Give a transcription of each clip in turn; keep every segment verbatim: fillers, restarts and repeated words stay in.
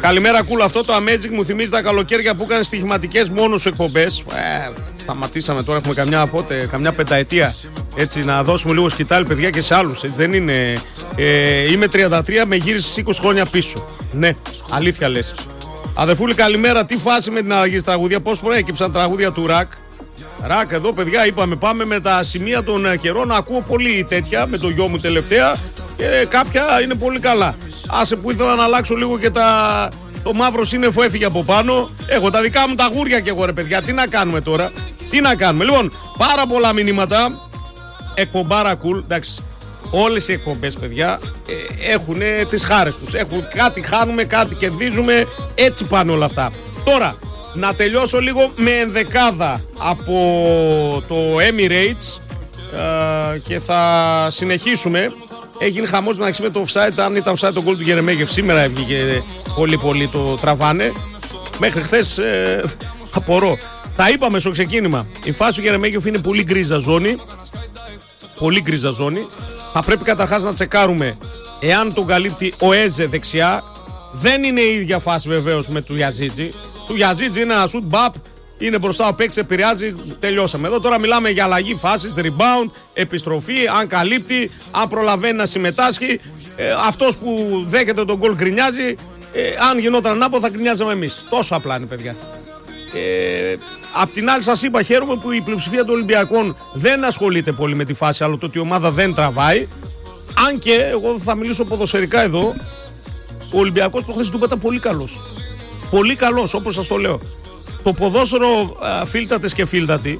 Καλημέρα, κούλ. Αυτό το Amazing μου θυμίζει τα καλοκαίρια που έκανε στοιχηματικές μόνο σου εκπομπές. Ε, σταματήσαμε τώρα, έχουμε καμιά, πότε, καμιά πενταετία. Έτσι, να δώσουμε λίγο σκητάλη, παιδιά, και σε άλλους. Έτσι, δεν είναι. Ε, είμαι τριάντα τρία, με γύρισες είκοσι χρόνια πίσω. Ναι, αλήθεια λες. Αδερφούλη, καλημέρα. Τι φάση με την αλλαγή στη τραγούδια, πώς προέκυψαν τραγούδια του Ρακ. Ρακ, εδώ, παιδιά, είπαμε, πάμε με τα σημεία των καιρών. Ακούω πολύ τέτοια με το γιο μου τελευταία και κάποια είναι πολύ καλά. Άσε που ήθελα να αλλάξω λίγο και τα... το μαύρο σύννεφο έφυγε από πάνω. Έχω τα δικά μου τα γούρια και εγώ, ρε παιδιά. Τι να κάνουμε τώρα, τι να κάνουμε. Λοιπόν, πάρα πολλά μηνύματα. Εκπομπάρα cool, εντάξει. Όλες οι εκπομπές, παιδιά, ε, έχουν τις χάρες τους. Έχουν κάτι χάνουμε, κάτι κερδίζουμε. Έτσι πάνε όλα αυτά. Τώρα, να τελειώσω λίγο με ενδεκάδα από το Emirates ε, και θα συνεχίσουμε. Έγινε χαμός μεταξύ με το offside. Αν ήταν offside το γκολ του Γερεμέγεφ, σήμερα έβγηκε πολύ πολύ, το τραβάνε. Μέχρι χθες ε, απορώ. Τα είπαμε στο ξεκίνημα. Η φάση του Γερεμέγεφ είναι πολύ γκρίζα ζώνη. Πολύ γκρίζα ζώνη. Θα πρέπει καταρχάς να τσεκάρουμε εάν τον καλύπτει ο Έζε δεξιά. Δεν είναι η ίδια φάση βεβαίως με του Γιαζίτζη. Του Γιαζίτζη είναι ένα shoot μπαπ. Είναι μπροστά ο παίκτης, επηρεάζει, τελειώσαμε. Εδώ τώρα μιλάμε για αλλαγή φάσης, rebound, επιστροφή, αν καλύπτει, αν προλαβαίνει να συμμετάσχει. Ε, αυτός που δέχεται τον γκολ γκρινιάζει. Ε, αν γινόταν ανάποδα θα γκρινιάζαμε εμείς. Τόσο απλά είναι, παιδιά. Ε, απ' την άλλη, σας είπα, χαίρομαι που η πλειοψηφία των Ολυμπιακών δεν ασχολείται πολύ με τη φάση, αλλά το ότι η ομάδα δεν τραβάει. Αν και εγώ θα μιλήσω ποδοσφαιρικά εδώ, ο Ολυμπιακός προχθές του ήταν πολύ καλός. Πολύ καλός, όπως σας το λέω. Το ποδόσφαιρο, φίλτατες και φίλτατοι,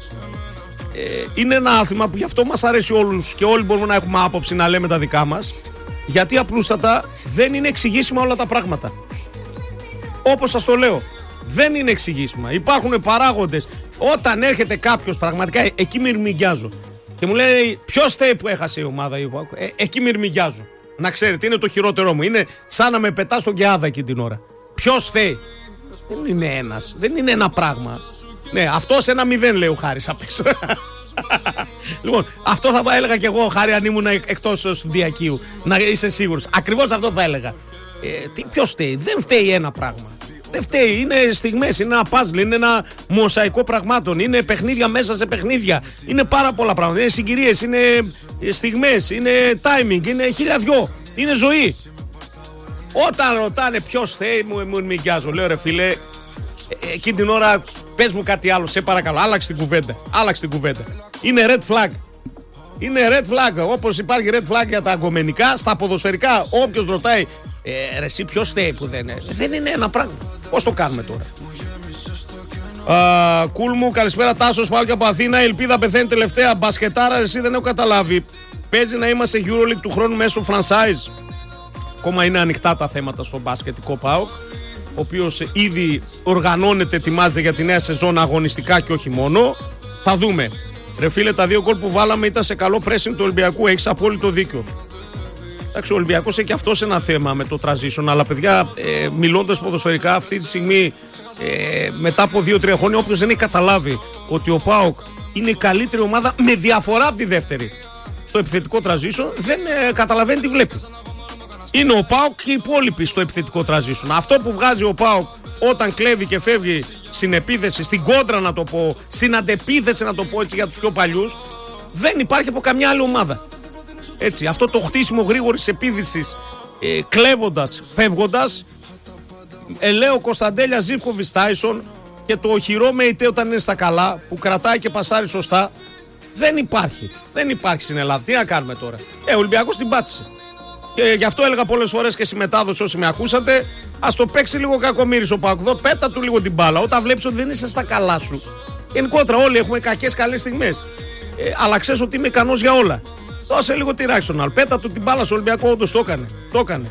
ε, είναι ένα άθλημα που γι' αυτό μας αρέσει όλους και όλοι μπορούμε να έχουμε άποψη να λέμε τα δικά μας, γιατί απλούστατα δεν είναι εξηγήσιμα όλα τα πράγματα. Όπως σας το λέω, δεν είναι εξηγήσιμα. Υπάρχουν παράγοντες. Όταν έρχεται κάποιος, πραγματικά εκεί μυρμηγκιάζω και μου λέει ποιος φταίει που έχασε η ομάδα, ε, εκεί μυρμηγκιάζω. Να ξέρετε, είναι το χειρότερό μου. Είναι σαν να με πετά στον Κεάδα εκεί την ώρα. Ποιος φταίει? Δεν είναι ένας, δεν είναι ένα πράγμα. Ναι, αυτός ένα μηδέν, λέει ο Χάρης απ' έξω. Λοιπόν, αυτό θα έλεγα κι εγώ, Χάρη, αν ήμουν εκτός στοντιακίου. Να είσαι σίγουρος. Ακριβώς αυτό θα έλεγα. Ε, τι, ποιος φταίει? Δεν φταίει ένα πράγμα. Δεν φταίει. Είναι στιγμές, είναι ένα puzzle, είναι ένα μοσαϊκό πραγμάτων. Είναι παιχνίδια μέσα σε παιχνίδια. Είναι πάρα πολλά πράγματα. Είναι συγκυρίες, είναι στιγμές, είναι timing, είναι χίλια δυο. Είναι ζωή. Όταν ρωτάνε ποιος θέλει, μου, μου νοικιάζω. Λέω, ρε φίλε, ε, εκείνη την ώρα πες μου κάτι άλλο, σε παρακαλώ. Άλλαξε την κουβέντα. Άλλαξε την κουβέντα. Είναι red flag. Είναι red flag. Όπως υπάρχει red flag για τα αγκομενικά, στα ποδοσφαιρικά, όποιος ρωτάει, ε, ρε εσύ ποιος θέλει που δεν είναι. Δεν είναι ένα πράγμα. Πώς το κάνουμε τώρα? Uh, κουλ μου, καλησπέρα Τάσος, πάω και από Αθήνα. Η ελπίδα πεθαίνει τελευταία. Μπασκετάρα, εσύ δεν έχω καταλάβει. Παίζει να είμαστε EuroLeague του χρόνου μέσω franchise. Ακόμα είναι ανοιχτά τα θέματα στο μπασκετικό ΠΑΟΚ, ο οποίος ήδη οργανώνεται, ετοιμάζεται για τη νέα σεζόν αγωνιστικά και όχι μόνο. Θα δούμε. Ρε φίλε, τα δύο γκολ που βάλαμε ήταν σε καλό pressing του Ολυμπιακού. Έχεις απόλυτο δίκιο. Εντάξει, ο Ολυμπιακός έχει και αυτός ένα θέμα με το transition, αλλά παιδιά, ε, μιλώντας ποδοσφαιρικά αυτή τη στιγμή, ε, μετά από δύο τρία χρόνια, όποιος δεν έχει καταλάβει ότι ο ΠΑΟΚ είναι η καλύτερη ομάδα με διαφορά από τη δεύτερη στο επιθετικό transition, δεν ε, καταλαβαίνει τι βλέπει. Είναι ο ΠΑΟΚ και οι υπόλοιποι στο επιθετικό transition. Αυτό που βγάζει ο ΠΑΟΚ όταν κλέβει και φεύγει στην επίθεση, στην κόντρα να το πω, στην αντεπίθεση να το πω έτσι για τους πιο παλιούς, δεν υπάρχει από καμιά άλλη ομάδα. Έτσι, αυτό το χτίσιμο γρήγορης επίθεσης, ε, κλέβοντας, φεύγοντας, Ελέο Κωνσταντέλια, Ζίβκοβιτς, Τάισον και το οχυρό Μεϊτέ όταν είναι στα καλά, που κρατάει και πασάρει σωστά, δεν υπάρχει. Δεν υπάρχει στην Ελλάδα. Τι να κάνουμε τώρα? Ε, ο Ολυμπιακός την πάτησε. Και γι' αυτό έλεγα πολλές φορές και στη μετάδοση, όσοι με ακούσατε, ας το παίξει λίγο κακομοίρης ο ΠΑΟΚ. Εδώ πέτα του λίγο την μπάλα. Όταν βλέπεις ότι δεν είσαι στα καλά σου. Γενικότερα, όλοι έχουμε κακές καλές στιγμές. Ε, αλλά ξέρεις ότι είμαι ικανός για όλα. Δώσε λίγο τυράκι στον άλλο. Πέτα του την μπάλα στο Ολυμπιακό, όντως το έκανε. Το έκανε.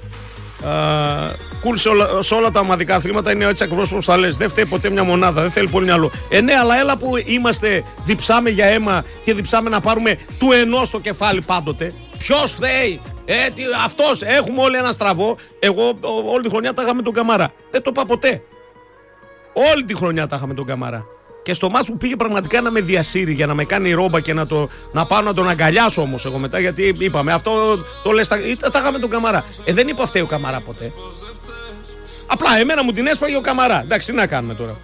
Κουλ σε όλα, σε όλα τα ομαδικά αθλήματα είναι έτσι ακριβώς όπως τα λες. Δεν φταίει ποτέ μια μονάδα. Δεν θέλει πολύ μυαλό. Ε, ναι, αλλά έλα που είμαστε, διψάμε για αίμα και διψάμε να πάρουμε του ενός στο κεφάλι πάντοτε. Ποιος φταίει? Ε, τι, αυτός, έχουμε όλοι ένα στραβό. Εγώ όλη τη χρονιά τα είχαμε τον Καμαρά. Δεν το είπα ποτέ. Όλη τη χρονιά τα είχαμε τον Καμαρά. Και στο μάτς που πήγε πραγματικά να με διασύρει για να με κάνει ρόμπα και να, το, να πάω να τον αγκαλιάσω όμως εγώ μετά, γιατί είπαμε αυτό το λες, τα, τα είχαμε τον Καμαρά. Ε, δεν είπα φταίει ο Καμαρά ποτέ. Απλά εμένα μου την έσπαγε ο Καμαρά. Εντάξει, τι να κάνουμε τώρα.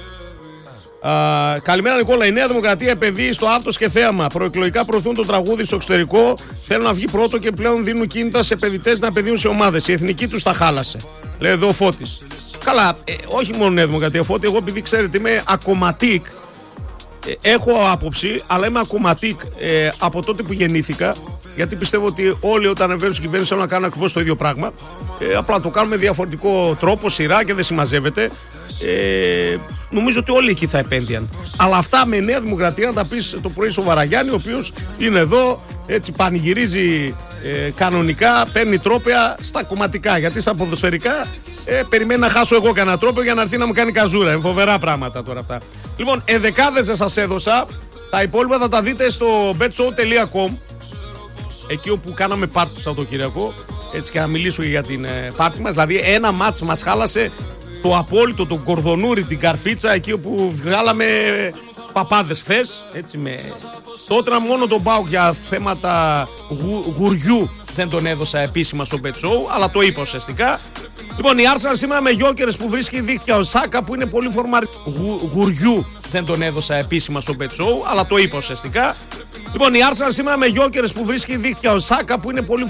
Α, καλημέρα Νικόλα. Η Νέα Δημοκρατία επενδύει στο άρτος και θέαμα. Προεκλογικά προωθούν το τραγούδι στο εξωτερικό. Θέλουν να βγει πρώτο και πλέον δίνουν κίνητα σε επενδυτές να επενδύουν σε ομάδες. Η εθνική τους τα χάλασε. Λέει εδώ ο Φώτης. Καλά, ε, όχι μόνο Νέα Δημοκρατία. Φώτη, εγώ επειδή ξέρετε είμαι ακομματικ. Ε, έχω άποψη, αλλά είμαι ακομματικ ε, από τότε που γεννήθηκα. Γιατί πιστεύω ότι όλοι όταν ανεβαίνουν στην κυβέρνηση θέλουν να κάνουν ακριβώς το ίδιο πράγμα. Ε, απλά το κάνουμε με διαφορετικό τρόπο, σειρά και δεν συμμαζεύεται. Ε, νομίζω ότι όλοι εκεί θα επένδυαν. Αλλά αυτά με Νέα Δημοκρατία να τα πεις το πρωί στο Βαραγιάννη, ο οποίος είναι εδώ, έτσι πανηγυρίζει ε, κανονικά, παίρνει τρόπαια στα κομματικά. Γιατί στα ποδοσφαιρικά ε, περιμένει να χάσω εγώ κανένα τρόπαιο για να έρθει να μου κάνει καζούρα. Είναι φοβερά πράγματα τώρα αυτά. Λοιπόν, ενδεκάδες δεν σας έδωσα. Τα υπόλοιπα θα τα δείτε στο μπετσόου τελεία κομ. Εκεί όπου κάναμε πάρτι το Σαββατοκύριακο, έτσι και να μιλήσω για την ε, πάρτι μας. Δηλαδή, ένα μάτς μας χάλασε το απόλυτο, τον κορδονούρι, την καρφίτσα, εκεί όπου βγάλαμε παπάδες χθες. Έτσι με. Τότε μόνο τον ΠΑΟΚ για θέματα γου, γουριού δεν τον έδωσα επίσημα στο μπετσόου, αλλά το είπα ουσιαστικά. Λοιπόν, η Arsenal σήμερα με γιόκερες που βρίσκει δίχτυα ο Σάκα που είναι πολύ φορμάρι. Γου, γουριού δεν τον έδωσα επίσημα στο μπετσόου, αλλά το είπα ουσιαστικά. Λοιπόν, η Arsenal σήμερα με γιόκερες που βρίσκει δίχτυα ο Σάκα που είναι πολύ